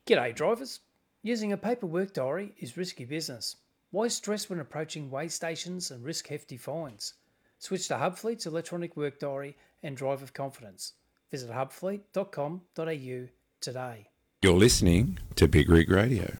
G'day drivers. Using a paper work diary is risky business. Why stress when approaching weigh stations and risk hefty fines? Switch to Hubfleet's electronic work diary and drive with confidence. Visit hubfleet.com.au today. You're listening to Big Rig Radio.